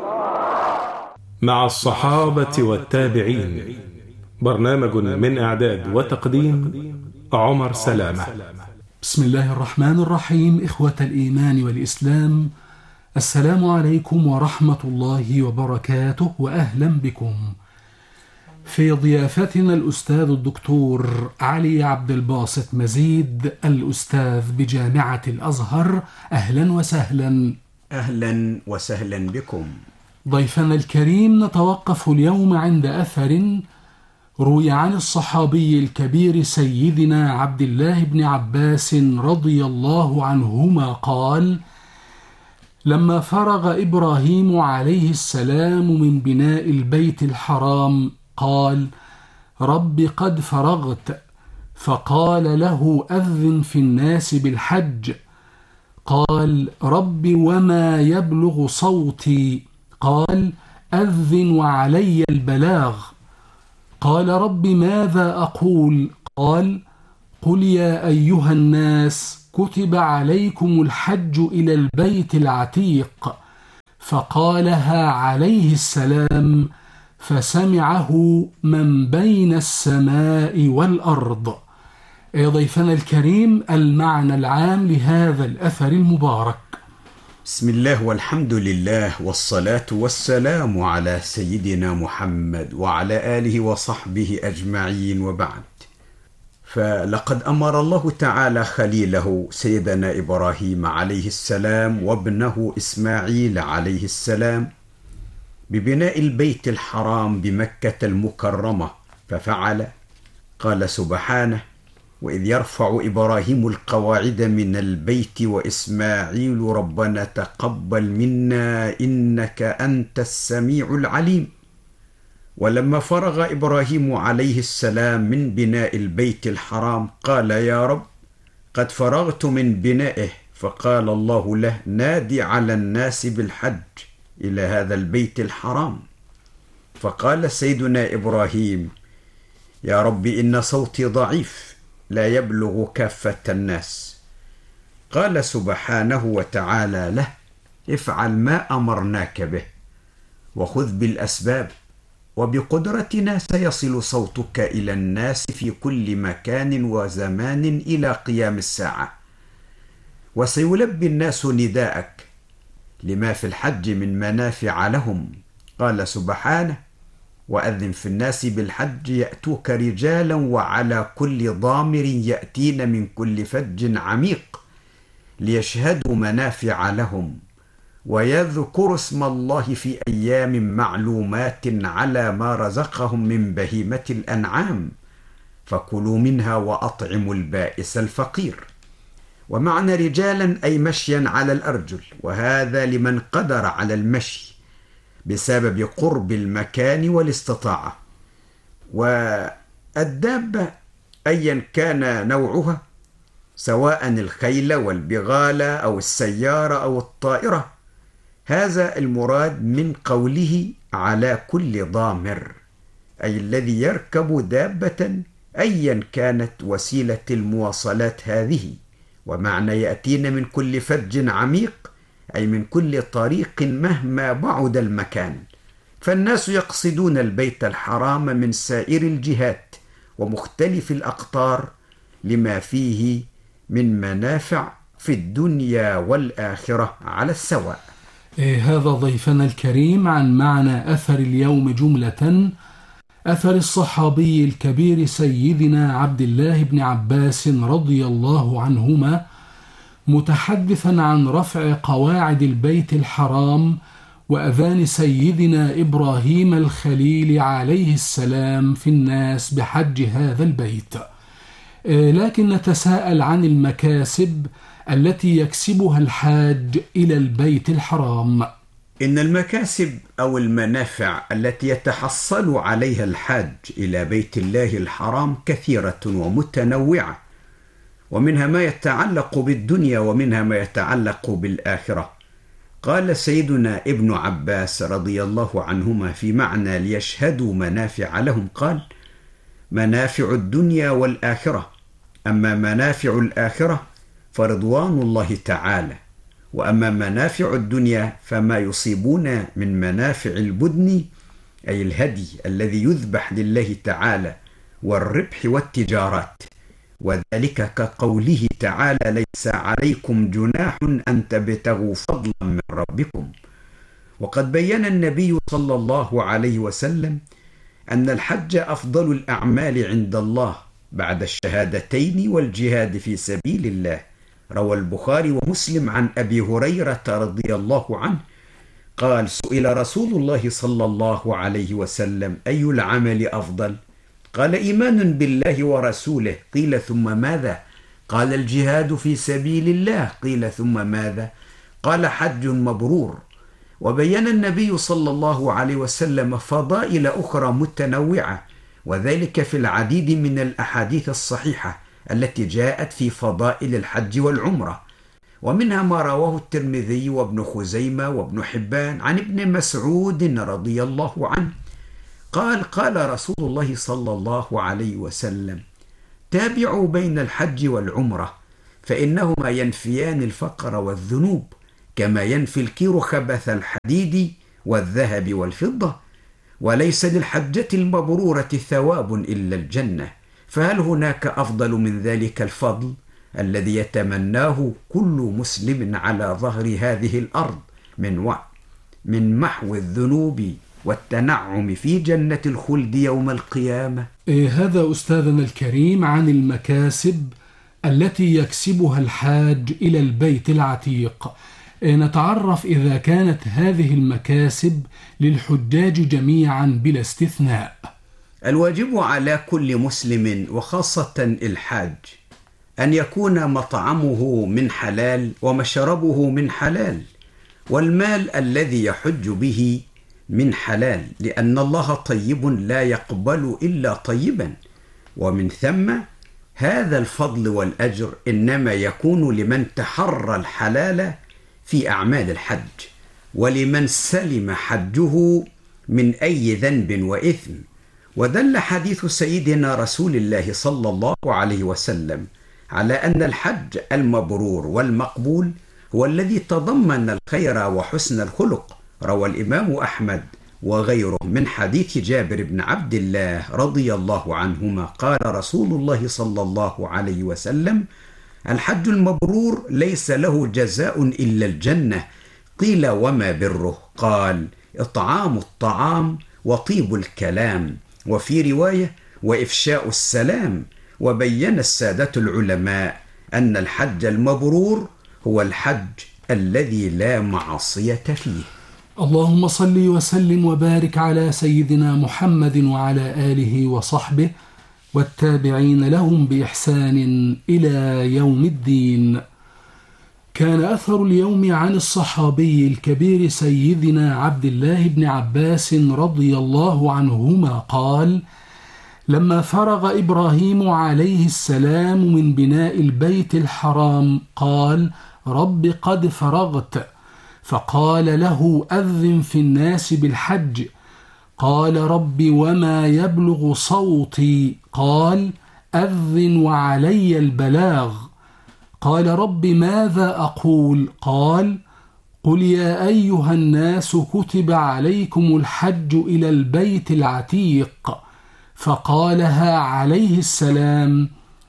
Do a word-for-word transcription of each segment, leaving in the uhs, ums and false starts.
مع الصحابة والتابعين، برنامج من إعداد وتقديم عمر سلامة. بسم الله الرحمن الرحيم. إخوة الإيمان والإسلام، السلام عليكم ورحمة الله وبركاته، وأهلا بكم في ضيافتنا الأستاذ الدكتور علي عبد الباسط مزيد، الأستاذ بجامعة الأزهر. أهلا وسهلا. أهلا وسهلا بكم. ضيفنا الكريم، نتوقف اليوم عند أثر روي عن الصحابي الكبير سيدنا عبد الله بن عباس رضي الله عنهما قال: لما فرغ إبراهيم عليه السلام من بناء البيت الحرام قال: رب قد فرغت. فقال له: أذن في الناس بالحج. قال: رب وما يبلغ صوتي. قال: أذن وعلي البلاغ. قال: رب ماذا أقول؟ قال: قل يا أيها الناس كتب عليكم الحج إلى البيت العتيق. فقالها عليه السلام فسمعه من بين السماء والأرض. ضيفنا الكريم، المعنى العام لهذا الأثر المبارك. بسم الله والحمد لله والصلاة والسلام على سيدنا محمد وعلى آله وصحبه أجمعين، وبعد. فلقد أمر الله تعالى خليله سيدنا إبراهيم عليه السلام وابنه إسماعيل عليه السلام ببناء البيت الحرام بمكة المكرمة، ففعل. قال سبحانه: وإذ يرفع إبراهيم القواعد من البيت وإسماعيل ربنا تقبل منا إنك أنت السميع العليم. ولما فرغ إبراهيم عليه السلام من بناء البيت الحرام قال: يا رب قد فرغت من بنائه. فقال الله له: نادي على الناس بالحج إلى هذا البيت الحرام. فقال سيدنا إبراهيم: يا رب إن صوتي ضعيف لا يبلغ كافة الناس. قال سبحانه وتعالى له: افعل ما أمرناك به وخذ بالأسباب، وبقدرتنا سيصل صوتك إلى الناس في كل مكان وزمان إلى قيام الساعة، وسيلبي الناس نداءك لما في الحج من منافع لهم. قال سبحانه: وأذن في الناس بالحج يأتوك رجالا وعلى كل ضامر يأتين من كل فج عميق ليشهدوا منافع لهم ويذكروا اسم الله في أيام معلومات على ما رزقهم من بهيمة الأنعام فكلوا منها وأطعموا البائس الفقير. ومعنى رجالا أي مشيا على الأرجل، وهذا لمن قدر على المشي بسبب قرب المكان والاستطاعة. والدابة أيا كان نوعها، سواء الخيل والبغال أو السيارة أو الطائرة، هذا المراد من قوله على كل ضامر، أي الذي يركب دابة أيا كانت وسيلة المواصلات هذه. ومعنى يأتين من كل فج عميق أي من كل طريق مهما بعد المكان. فالناس يقصدون البيت الحرام من سائر الجهات ومختلف الأقطار لما فيه من منافع في الدنيا والآخرة على السواء. هذا ضيفنا الكريم عن معنى أثر اليوم جملة، أثر الصحابي الكبير سيدنا عبد الله بن عباس رضي الله عنهما، متحدثا عن رفع قواعد البيت الحرام وأذان سيدنا إبراهيم الخليل عليه السلام في الناس بحج هذا البيت. لكن نتساءل عن المكاسب التي يكسبها الحاج إلى البيت الحرام. إن المكاسب أو المنافع التي يتحصل عليها الحاج إلى بيت الله الحرام كثيرة ومتنوعة، ومنها ما يتعلق بالدنيا ومنها ما يتعلق بالآخرة. قال سيدنا ابن عباس رضي الله عنهما في معنى ليشهدوا منافع لهم، قال: منافع الدنيا والآخرة، أما منافع الآخرة فرضوان الله تعالى وأما منافع الدنيا فما يصيبون من منافع البدن أي الهدي الذي يذبح لله تعالى والربح والتجارات، وذلك كقوله تعالى: ليس عليكم جناح أن تبتغوا فضلا من ربكم. وقد بين النبي صلى الله عليه وسلم أن الحج أفضل الأعمال عند الله بعد الشهادتين والجهاد في سبيل الله. روى البخاري ومسلم عن أبي هريرة رضي الله عنه قال: سئل رسول الله صلى الله عليه وسلم: أي العمل أفضل؟ قال: إيمان بالله ورسوله. قيل: ثم ماذا؟ قال: الجهاد في سبيل الله. قيل: ثم ماذا؟ قال: حج مبرور. وبين النبي صلى الله عليه وسلم فضائل أخرى متنوعة، وذلك في العديد من الأحاديث الصحيحة التي جاءت في فضائل الحج والعمرة، ومنها ما رواه الترمذي وابن خزيمة وابن حبان عن ابن مسعود رضي الله عنه قال: قال رسول الله صلى الله عليه وسلم: تابعوا بين الحج والعمرة فإنهما ينفيان الفقر والذنوب كما ينفي الكير خبث الحديد والذهب والفضة، وليس للحجة المبرورة ثواب إلا الجنة. فهل هناك أفضل من ذلك الفضل الذي يتمناه كل مسلم على ظهر هذه الأرض من وعد من محو الذنوب والتنعم في جنة الخلد يوم القيامة؟ إيه هذا أستاذنا الكريم عن المكاسب التي يكسبها الحاج إلى البيت العتيق. إيه نتعرف إذا كانت هذه المكاسب للحجاج جميعا بلا استثناء. الواجب على كل مسلم وخاصة الحاج أن يكون مطعمه من حلال ومشربه من حلال، والمال الذي يحج به من حلال، لأن الله طيب لا يقبل إلا طيبا. ومن ثم هذا الفضل والأجر إنما يكون لمن تحرى الحلال في أعمال الحج، ولمن سلم حجه من أي ذنب وإثم. ودل حديث سيدنا رسول الله صلى الله عليه وسلم على أن الحج المبرور والمقبول هو الذي تضمن الخير وحسن الخلق. روى الإمام أحمد وغيره من حديث جابر بن عبد الله رضي الله عنهما قال رسول الله صلى الله عليه وسلم: الحج المبرور ليس له جزاء إلا الجنة. قيل: وما بره؟ قال: إطعام الطعام وطيب الكلام، وفي رواية: وإفشاء السلام. وبين السادة العلماء أن الحج المبرور هو الحج الذي لا معصية فيه. اللهم صل وسلم وبارك على سيدنا محمد وعلى آله وصحبه والتابعين لهم بإحسان إلى يوم الدين. كان أثر اليوم عن الصحابي الكبير سيدنا عبد الله بن عباس رضي الله عنهما قال: لما فرغ إبراهيم عليه السلام من بناء البيت الحرام قال: رب قد فرغت. فقال له: أذن في الناس بالحج. قال: رب وما يبلغ صوتي؟ قال: أذن وعلي البلاغ. قال: رب ماذا أقول؟ قال: قل يا أيها الناس كتب عليكم الحج إلى البيت العتيق. فقالها عليه السلام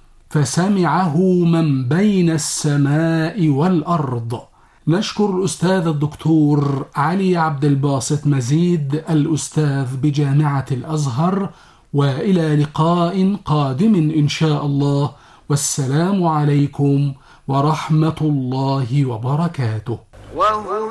فسمعه من بين السماء والأرض. نشكر الأستاذ الدكتور علي عبد الباسط مزيد الأستاذ بجامعة الأزهر، وإلى لقاء قادم إن شاء الله، والسلام عليكم ورحمة الله وبركاته.